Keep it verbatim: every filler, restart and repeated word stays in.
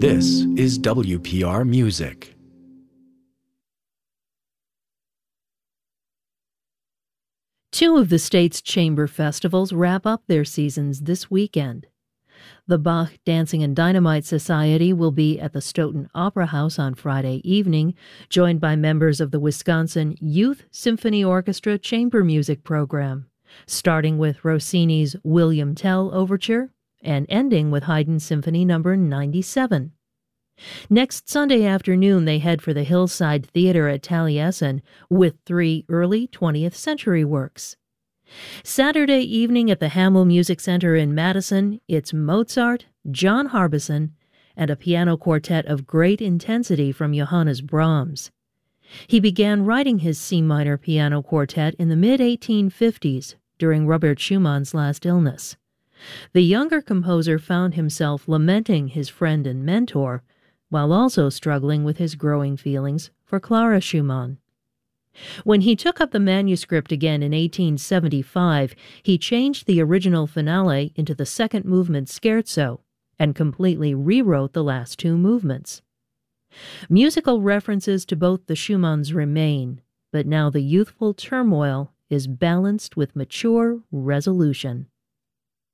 This is W P R Music. Two of the state's chamber festivals wrap up their seasons this weekend. The Bach Dancing and Dynamite Society will be at the Stoughton Opera House on Friday evening, joined by members of the Wisconsin Youth Symphony Orchestra Chamber Music Program, starting with Rossini's William Tell Overture and ending with Haydn's Symphony Number ninety-seven. Next Sunday afternoon, they head for the Hillside Theater at Taliesin with three early twentieth century works. Saturday evening at the Hamel Music Center in Madison, it's Mozart, John Harbison, and a piano quartet of great intensity from Johannes Brahms. He began writing his C minor piano quartet in the mid eighteen fifties during Robert Schumann's last illness. The younger composer found himself lamenting his friend and mentor, while also struggling with his growing feelings for Clara Schumann. When he took up the manuscript again in eighteen seventy-five, he changed the original finale into the second movement scherzo and completely rewrote the last two movements. Musical references to both the Schumanns remain, but now the youthful turmoil is balanced with mature resolution.